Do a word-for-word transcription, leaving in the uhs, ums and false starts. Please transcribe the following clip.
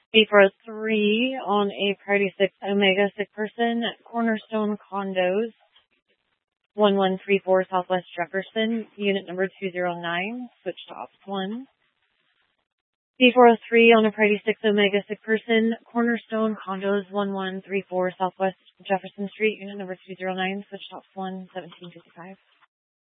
B four oh three on a Priority six Omega sick person, Cornerstone Condos, one one three four Southwest Jefferson, unit number two zero nine, switch to ops one. B four oh three on a Priority six Omega sick person, Cornerstone Condos, one one three four Southwest Jefferson Street, unit number two zero nine, switch to ops one, seventeen fifty-five.